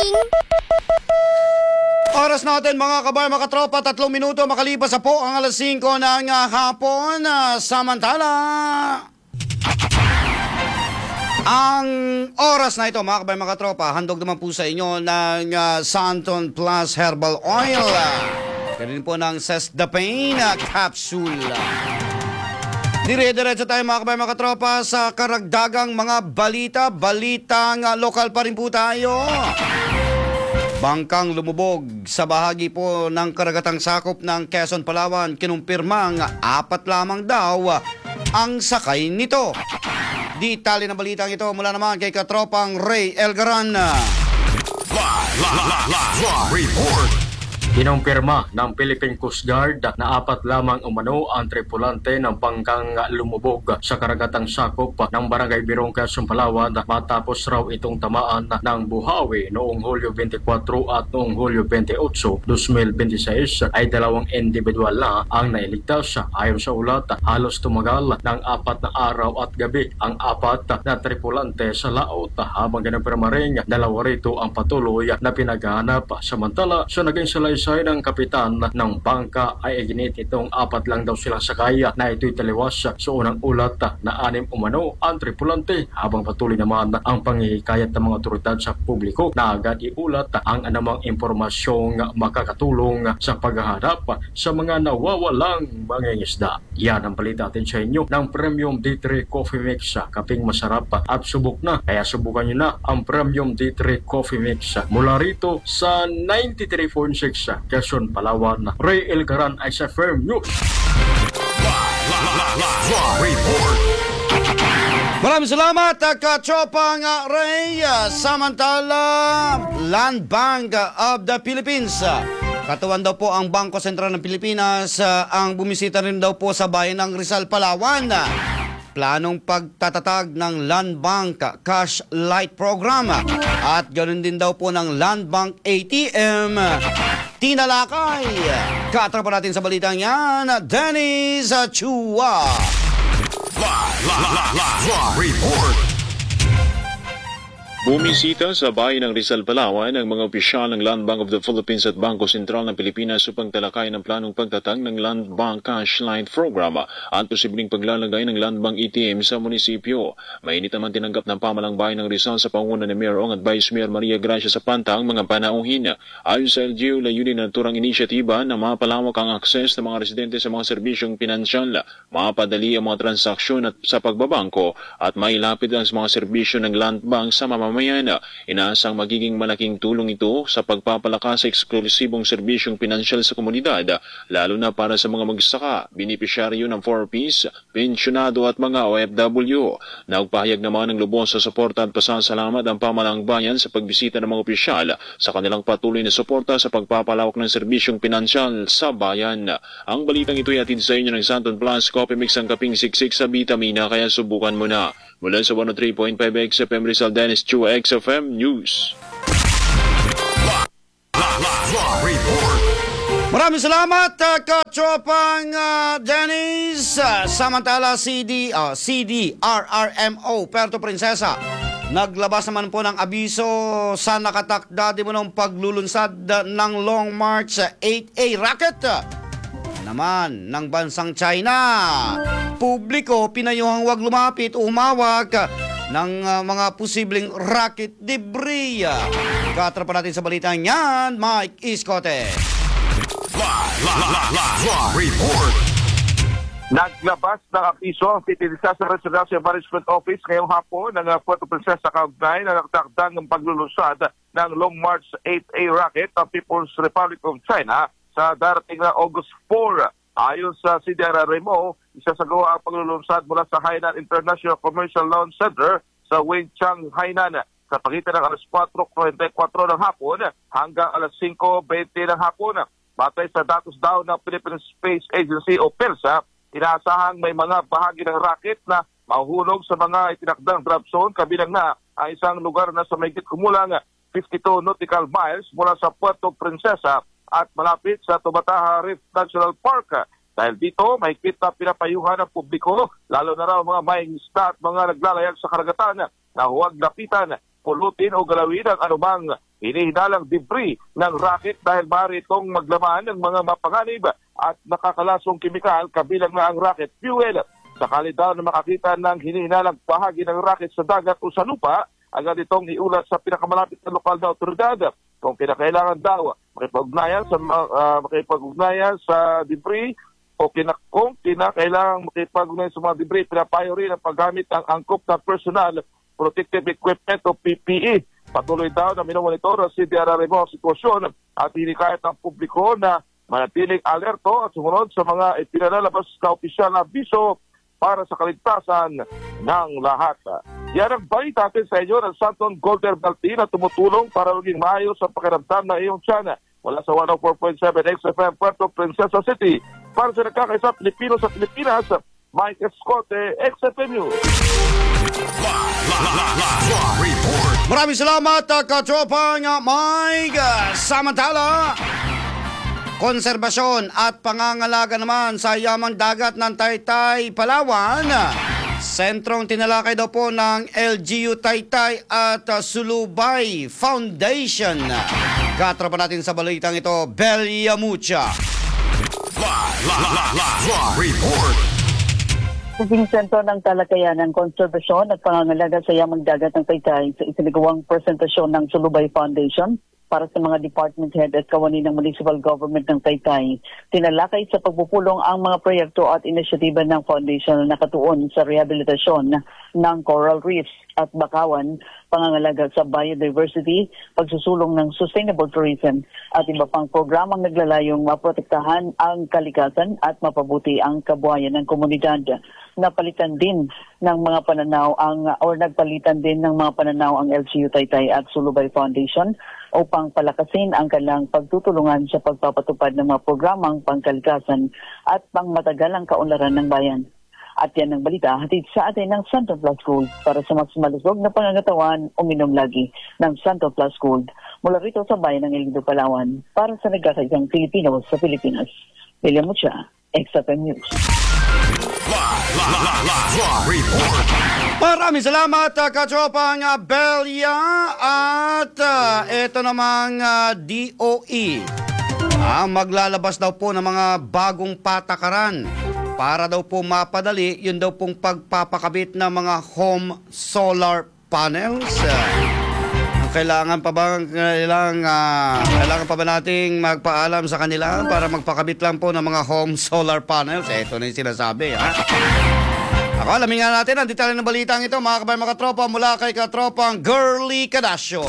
morning! Oras natin mga kabayan, mga katropa, 3 minuto makalipas sa po ang alas 5 ng hapon. Samantala, ang oras na ito mga kabayan, mga katropa, handog naman po sa inyo ng Santon Plus Herbal Oil. Ganun po ng Cesdapane Capsule. Dire-diretso tayo mga kabayan, mga katropa sa karagdagang mga balitang lokal pa rin po tayo. Bangkang lumubog sa bahagi po ng karagatang sakop ng Quezon, Palawan. Kinumpirmang 4 lamang daw ang sakay nito. Detalye ng balitang ito mula naman kay katropang Ray Elgaran. Live report. Kinumpirma ng Philippine Coast Guard na 4 lamang umano ang tripulante ng bangkang lumubog sa karagatang sakop ng Barangay Birong, Quezon, Palawan matapos raw itong tamaan ng buhawi noong Hulyo 24 at noong Hulyo 28, 2026 ay 2 individual na ang nailigtas. Ayon sa ulat, halos tumagal ng 4 na araw at gabi ang 4 na tripulante sa laot habang kinumpirma rin 2 rito ang patuloy na pinaghahanap. Samantala sa naging salaysay ng kapitan ng bangka ay iginit itong 4 lang daw silang sakay na ito'y taliwas sa unang ulat na 6 umano ang tripulante, habang patuloy naman ang panghihikayat ng mga otoridad sa publiko na agad iulat ang anumang impormasyong makakatulong sa paghahanap sa mga nawawalang mangingisda. Yan ang balita natin sa inyo ng Premium D3 Coffee Mix. Kaping masarap at subok na, kaya subukan nyo na ang Premium D3 Coffee Mix mula rito sa 93.6 Quezon, Palawan. Ray Elgaran, ICFM News. Live report. Maraming salamat katropang Ray. Samantala, Land Bank of the Philippines. Katawan daw po ang Bangko Sentral ng Pilipinas ang bumisita rin daw po sa bayan ng Rizal, Palawan. Planong pagtatatag ng Land Bank Cash Light Program at ganoon din daw po ng Land Bank ATM. Tinalakay. Katrapan natin sa balitang yan, Dennis Chua. Live report. Bumisita sa bayan ng Rizal, Palawan ang mga opisyal ng Land Bank of the Philippines at Bangko Sentral ng Pilipinas upang talakayin ang planong pagtatag ng Land Bank Cash Line Program at posibleng paglalagay ng Land Bank ATM sa munisipyo. Mainit naman tinanggap ng pamalang bayan ng Rizal sa pangunguna ni Mayor Ong at Vice Mayor Maria Gracia Zapanta ang mga panauhin. Ayon sa LGU, layunin ng naturang inisyatiba na mapalawak ang akses ng mga residente sa mga serbisyong pinansyal, mapadali ang mga transaksyon at sa pagbabangko at mailapit ang mga serbisyo ng Land Bank sa mamamayan. Inaasang magiging malaking tulong ito sa pagpapalakas sa eksklusibong serbisyong pinansyal sa komunidad, lalo na para sa mga magsasaka, benepisyaryo ng 4Ps, pensyonado at mga OFW. Nagpahayag naman ng lubos sa suporta at pasasalamat ang pamalang bayan sa pagbisita ng mga opisyal sa kanilang patuloy na suporta sa pagpapalawak ng serbisyong pinansyal sa bayan. Ang balitang ito ay atid sa inyo ng Santon Plus Coffee Mix, ang kaping siksik sa vitamina, kaya subukan mo na. Mula sa 103.5 XFM Rizal, Dennis Chua, XFM News. Live report. Maraming salamat katropang Dennis. Samantala CDRRMO Puerto Princesa naglabas naman po ng abiso sa nakatakda di mo ng paglulunsad ng Long March 8A rocket naman ng bansang China. Publiko pinayuhang wag lumapit o humawak ng mga posibleng rocket debris. Katrapan natin sa balitang yan, Mike Iscote. Live report. Naglabas ng abiso ang City Disaster Restoration Management Office ngayong hapon ng Puerto Princesa Kaugnay na nagtakdang ng paglulunsad ng Long March 8A rocket ng People's Republic of China sa darating na August 4. Ayon sa CDRRMO, isasagawa ang paglulunsad mula sa Hainan International Commercial Launch Center sa Wenchang, Hainan sa pagitan ng alas 4:24 ng hapon hanggang alas 5:20 ng hapon. Batay sa datos daw ng Philippine Space Agency o PIRSA, inaasahang may mga bahagi ng rocket na mahuhulog sa mga itinakdang drop zone, kabilang na ang isang lugar na sa mahigit kumulang 52 nautical miles mula sa Puerto Princesa at malapit sa Tubataha Reef National Park. Dahil dito, mahigpit na pinapayuhan ng publiko, lalo na raw mga mangingisda at mga naglalayag sa karagatan na huwag lapitan, pulutin o galawin ang anumang hinihinalang debris ng rocket dahil maaari itong maglaman ng mga mapanganib at nakakalasong kimikal kabilang na ang rocket fuel. Sakali daw na makakita ng hinihinalang bahagi ng rocket sa dagat o sa lupa, agad itong iulat sa pinakamalapit na lokal na otoridad. Kung kinakailangan daw makipag-ugnayan sa debris o kung kinakailangan makipag-ugnayan sa mga debris, pinapayo rin ang paggamit ng angkop na personal protective equipment o PPE. Patuloy daw na minomonitor ang CDRRMO ang sitwasyon at hinikayat ng publiko na manatiling alerto at sumunod sa mga ipinalalabas na opisyal na abiso para sa kaligtasan ng lahat. Yan ang balita natin sa inyo ng Santon Golden Balti na tumutulong para maging maayos ang pakiramdam na iyong tiyan. Wala sa 104.7 XFM Puerto Princesa City. Para sa nagkakaisa Pilipino sa Pilipinas, Mike Escote, XFM News. Maraming salamat, katropang Mike. Samantala, konserbasyon at pangangalaga naman sa yamang dagat ng Taytay, Palawan. Sentrong tinalakay daw po ng LGU Taytay at Sulubay Foundation. Katropa natin sa balitang ito, Belia Mucha. Kasing sentro ng talakayan ng konserbasyon at pangangalaga sa yamang dagat ng Taytay sa isinagawang presentasyon ng Sulubay Foundation para sa mga department head at kawani ng municipal government ng Taytay. Tinalakay sa pagpupulong ang mga proyekto at inisyatiba ng foundation na nakatuon sa rehabilitasyon ng coral reefs at bakawan, pangangalaga sa biodiversity, pagsusulong ng sustainable tourism at iba pang programang naglalayong maprotektahan ang kalikasan at mapabuti ang kabuhayan ng komunidad. Nagpalitan din ng mga pananaw ang LGU Taytay at Sulubay Foundation upang palakasin ang kanilang pagtutulungan sa pagpapatupad ng mga programang pangkalikasan at pangmatagalang kaunlaran ng bayan. At yan ang balita hatid sa atin ng Santo Plus Gold para sa mas malusog na pangangatawan, uminom lagi ng Santo Plus Gold. Mula rito sa bayan ng Iloilo, Palawan para sa nagkakaisang Pilipino sa Pilipinas. Belia Mucha, XFM News. Maraming salamat, katropang Belia. At ito namang DOE ang maglalabas daw po ng mga bagong patakaran para daw po mapadali yun daw pong pagpapakabit ng mga home solar panels. Kailangan pa ba nating magpaalam sa kanila para magpakabit lang po ng mga home solar panels? Ito na yung sinasabi, ha? Ako, alamin nga natin ang detalye ng balitang ito, mga kabayan, mga katropa, mula kay katropang Girly Cadasio.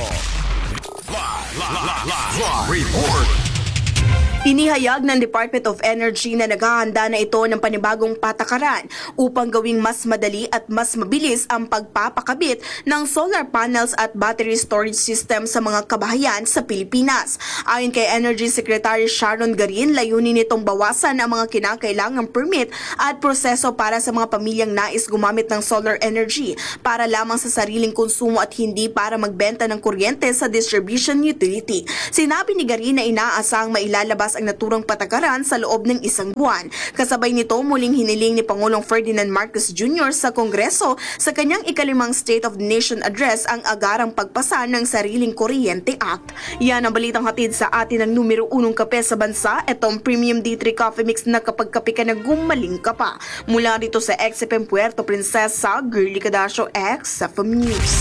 Inihayag ng Department of Energy na naghahanda na ito ng panibagong patakaran upang gawing mas madali at mas mabilis ang pagpapakabit ng solar panels at battery storage system sa mga kabahayan sa Pilipinas. Ayon kay Energy Secretary Sharon Garin, layunin nitong bawasan ang mga kinakailangang permit at proseso para sa mga pamilyang nais gumamit ng solar energy para lamang sa sariling konsumo at hindi para magbenta ng kuryente sa distribution utility. Sinabi ni Garin na inaasang mailalabas ang naturang patakaran sa loob ng isang buwan. Kasabay nito, muling hiniling ni Pangulong Ferdinand Marcos Jr. sa Kongreso sa kanyang ikalimang State of the Nation Address ang agarang pagpasa ng Sariling Kuryente Act. Yan ang balitang hatid sa atin ng numero 1 kape sa bansa, itong Premium D3 Coffee Mix na kapag kape ka na gumaling ka pa. Mula dito sa XFM Puerto Princesa, Girly Cadasio, XFM News.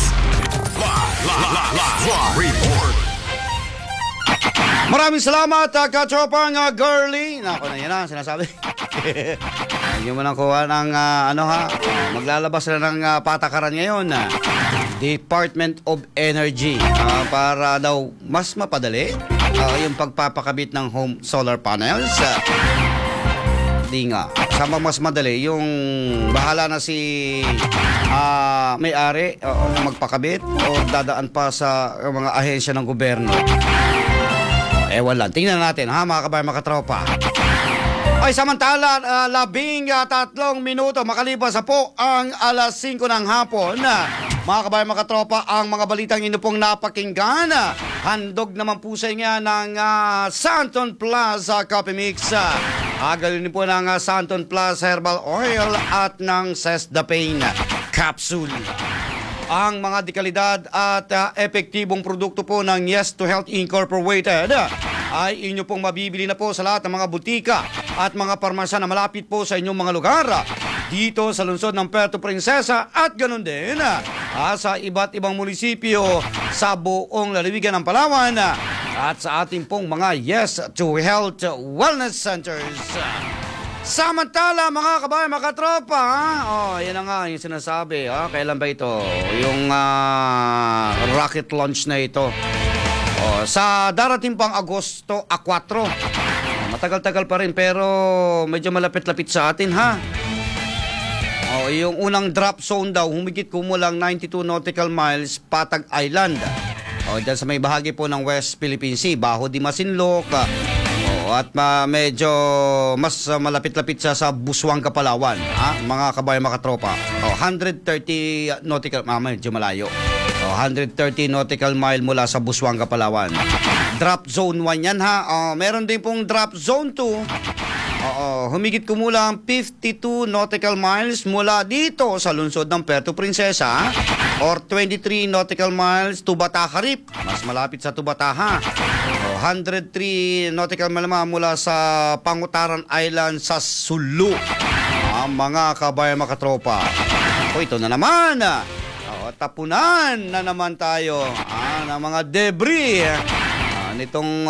Maraming salamat, katropang Girly. Nako na yan ang sinasabi. Hindi mo nang kuha ng maglalabas na ng patakaran ngayon. Department of Energy para daw mas mapadali yung pagpapakabit ng home solar panels. Di nga. Sama mas madali yung bahala na si may-ari magpakabit o dadaan pa sa mga ahensya ng gobyerno. Ewan lang. Tingnan natin, ha, mga kabayan, mga katropa. Ay, samantala, 13 minuto makalipas po ang alas 5 ng hapon. Mga kabayan, mga katropa, ang mga balitang inyo pong napakinggan. Handog naman po sa inyo ng Santon Plus Coffee Mix. Agalin po ng Santon Plus Herbal Oil at ng Cesdapane Capsule. ang mga dekalidad at epektibong produkto po ng Yes to Health Incorporated ay inyo pong mabibili na po sa lahat ng mga butika at mga parmasya na malapit po sa inyong mga lugar dito sa lungsod ng Puerto Princesa at ganun din sa iba't ibang munisipyo sa buong lalawigan ng Palawan at sa ating pong mga Yes to Health Wellness Centers. Samantala mga kabayan, mga katropa, yan na nga yung sinasabi. Kailan ba ito? Yung rocket launch na ito. Sa darating pang Agosto 4. Matagal-tagal pa rin pero medyo malapit-lapit sa atin ha. Yung unang drop zone daw, humigit kumulang 92 nautical miles, Patag Island. Dyan sa may bahagi po ng West Philippine Sea, Baho di Masinloc. At medyo mas malapit-lapit siya sa Busuanga, Palawan. Mga kabayan, mga katropa. 130 nautical, medyo malayo. 130 nautical mile mula sa Busuanga, Palawan. Drop zone 1 yan ha. Meron din pong drop zone 2. Humigit kumulang 52 nautical miles mula dito sa lungsod ng Puerto Princesa or 23 nautical miles to Bataharip. Mas malapit sa Tubataha. 103 nautical miles mula sa Pangutaran Island sa Sulu. Mga kabayan, mga katropa. Ito na naman. Tapunan na naman tayo ng mga debris nitong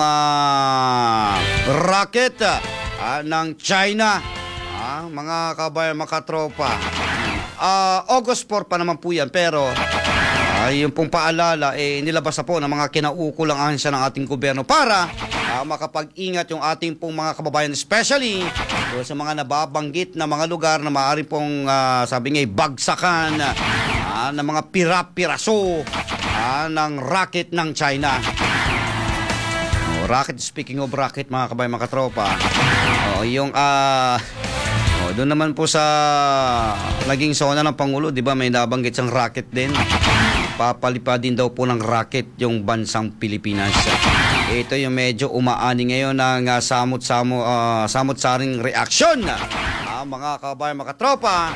rocket ng China. Mga kabayan, mga katropa. August 4 pa naman po yan pero yung pong paalala nilabas na po ng mga kinaukulang ahensya ng ating gobyerno para makapag-ingat yung ating pong mga kababayan, especially sa mga nababanggit na mga lugar na maaari pong sabi nga bagsakan ng mga piraso ng rocket ng China. Rocket, speaking of rocket mga kabayan, mga katropa, yung doon naman po sa naging zona ng Pangulo, di ba may nabanggit siyang rocket din. Papalipad din daw po ng rocket yung bansang Pilipinas. Ito yung medyo umaani ngayon ng samot-saring reaksyon. Mga kabayan, mga katropa.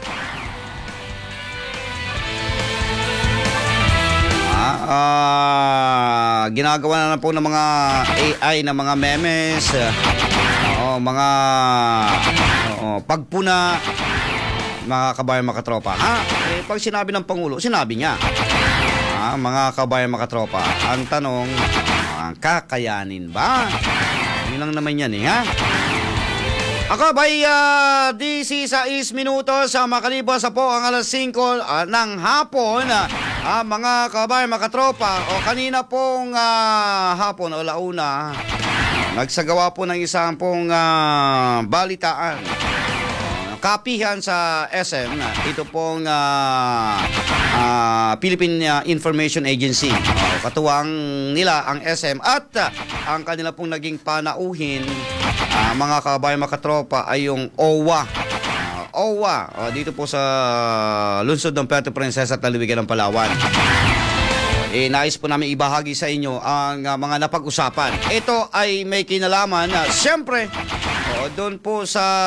Ginagawa na po ng mga AI na mga memes, mga pagpuna, mga kabayan, mga katropa. Pag sinabi ng Pangulo, sinabi niya. Mga kabayan, mga katropa, ang tanong, kakayanin ba? Yun lang naman yan ha. Ako bay 16 minutos makalipas po ang alas 5 ng hapon. Mga kabayan, mga katropa, kanina pong hapon o launa, nagsagawa po ng isang pong balitaan. Kapihan sa SM, ito pong Philippine Information Agency. Katuwang nila ang SM at ang kanila pong naging panauhin, mga kabayan, mga katropa, ay yung OWA. Dito po sa lungsod ng Puerto Princesa at lalawigan ng Palawan. Nais po namin ibahagi sa inyo ang mga napag-usapan. Ito ay may kinalaman na siyempre doon po sa